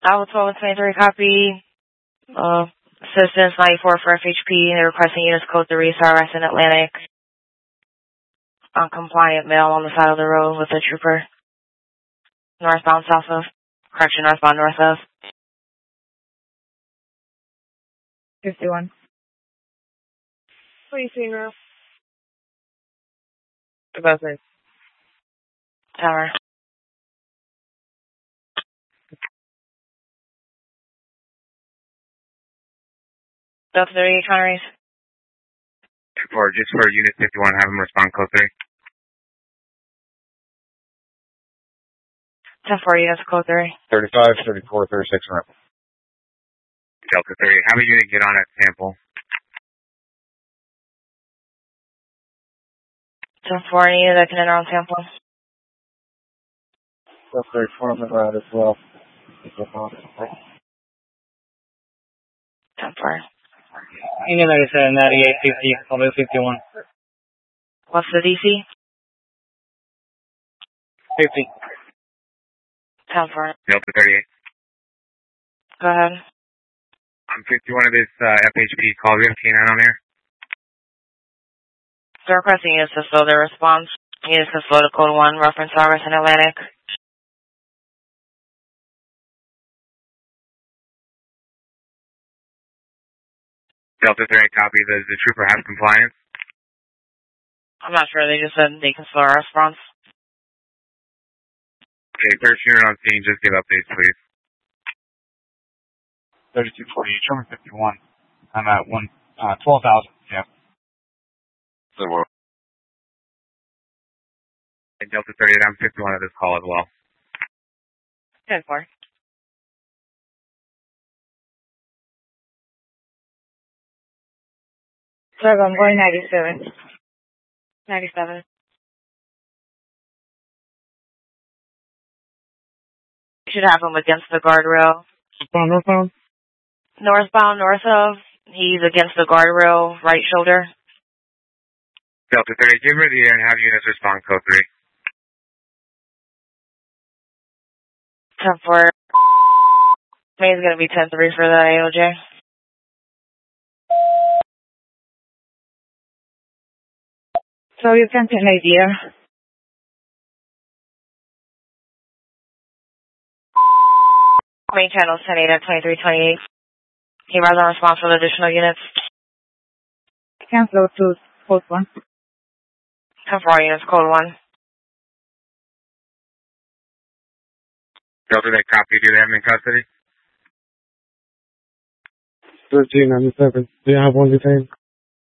Alpha 1223 copy. Assistance 94 for FHP. They're requesting units code 3, SRS in Atlantic. Uncompliant male on the side of the road with a trooper. Northbound south of. Correction, northbound north of. 51. What are you seeing, Ralph? About this. Tower. Delta 38 Connery's. Just for Unit 51, have them respond code 3. 10-4 units code 3. 35, 34, 36, and Delta 30, have a unit get on at sample. 10-4, any unit that can enter on sample. Delta 34 on the route as well. 10-4. Union 97, 98, 50, Columbia 51. What's the DC? 50. 10-4. Delta 38. Go ahead. I'm 51 of this FHP call. We have K9 on there. They're requesting units to slow their response. Units to slow to code 1, reference SRS in Atlantic. Delta 38 copy. Does the trooper have compliance? I'm not sure. They just said they can slow our response. Okay, first unit on scene. Just give updates, please. 3240, Sherman 51. I'm at 12,000, yeah. So we're... Delta 38, I'm 51 of this call as well. 10-4. So I'm going 97. 97. You should have him against the guardrail. Northbound? Northbound, north of. He's against the guardrail, right shoulder. Delta 30, give her the air and have units respond code 3. 10-4. May's going to be 10-3 for the AOJ. So you can get an idea. Main channel 10-8 at 2328. He runs on response with additional units. Cancel to code 1. 10-4 units, code 1. Delta, that copy. Do they have him in custody? 1397. Do you have one detained?